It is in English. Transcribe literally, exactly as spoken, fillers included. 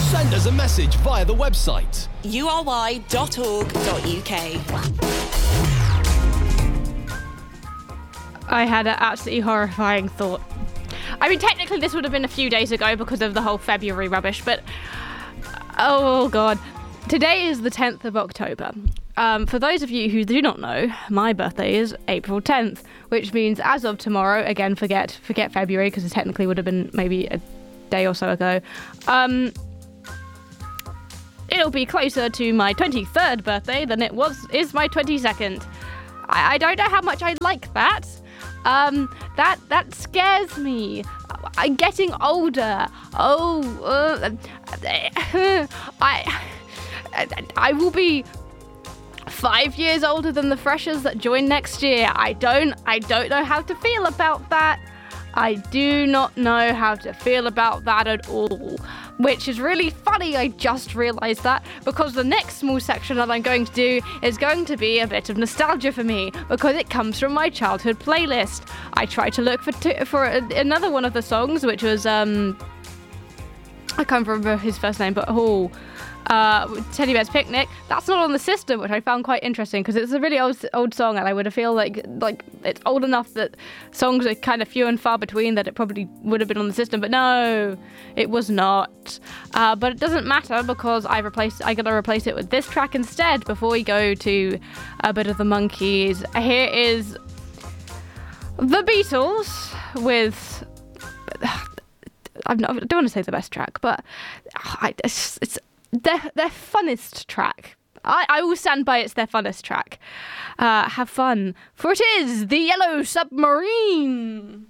Send us a message via the website u r y dot org dot u k. I had an absolutely horrifying thought. I mean, technically this would have been a few days ago because of the whole February rubbish, but oh god. Today is the tenth of October. Um, for those of you who do not know, my birthday is April tenth, which means as of tomorrow, again, forget forget February because it technically would have been maybe a day or so ago. Um, it'll be closer to my twenty-third birthday than it was is my twenty-second. I, I don't know how much I like that. Um, that that scares me. I'm getting older. Oh, uh, I I will be five years older than the freshers that join next year. I don't I don't know how to feel about that. I do not know how to feel about that at all. Which is really funny, I just realised that, because the next small section that I'm going to do is going to be a bit of nostalgia for me, because it comes from my childhood playlist. I tried to look for t- for a- another one of the songs, which was, um... I can't remember his first name, but oh... Uh, Teddy Bear's Picnic. That's not on the system, which I found quite interesting because it's a really old old song, and I would have feel like like it's old enough that songs are kind of few and far between that it probably would have been on the system. But no, it was not. Uh, but it doesn't matter because I replaced. I gotta replace it with this track instead before we go to a bit of the Monkees. Here is the Beatles with. I'm not, I don't want to say the best track, but I, it's. it's Their, their funnest track. I, I will stand by it's their funnest track. Uh, have fun, for it is the Yellow Submarine.